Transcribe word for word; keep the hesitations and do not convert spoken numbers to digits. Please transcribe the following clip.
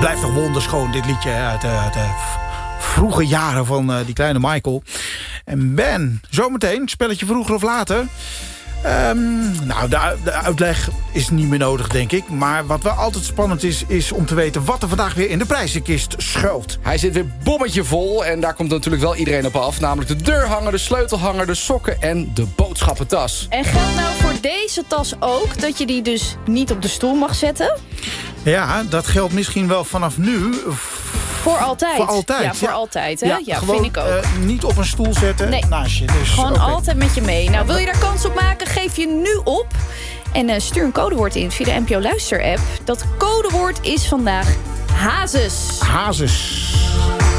blijft toch wonderschoon, dit liedje uit, uh, uit de vroege jaren van uh, die kleine Michael. En Ben, zometeen, spelletje vroeger of later. Um, nou, de, de uitleg is niet meer nodig, denk ik. Maar wat wel altijd spannend is, is om te weten wat er vandaag weer in de prijzenkist schuilt. Hij zit weer bommetje vol en daar komt natuurlijk wel iedereen op af. Namelijk de deurhanger, de sleutelhanger, de sokken en de boodschappentas. En geldt nou voor deze tas ook dat je die dus niet op de stoel mag zetten? Ja, dat geldt misschien wel vanaf nu. Voor altijd. Voor altijd. Ja, voor ja. altijd. Hè? Ja, Ja, gewoon, vind ik ook. Uh, niet op een stoel zetten nee. naast je. Dus, gewoon okay. altijd met je mee. Nou, wil je daar kans op maken? Geef je nu op. En uh, stuur een codewoord in via de N P O Luister-app. Dat codewoord is vandaag Hazes. Hazes.